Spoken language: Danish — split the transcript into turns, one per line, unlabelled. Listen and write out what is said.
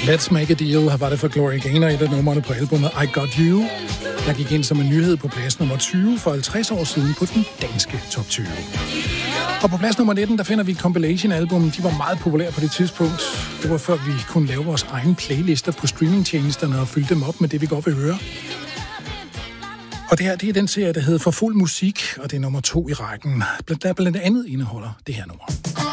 Let's Make a Deal var det for Gloria Gaynor, et af numrene på albumet I Got You. Der gik ind som en nyhed på plads nummer 20 for 50 år siden på den danske top 20. Og på plads nummer 19, der finder vi et compilation-album. De var meget populære på det tidspunkt. Det var før vi kunne lave vores egne playlister på streamingtjenesterne og fylde dem op med det, vi godt vil høre. Og det her, det er den serie, der hedder For Fuld Musik, og det er nummer 2 i rækken. Der blandt andet indeholder det her nummer.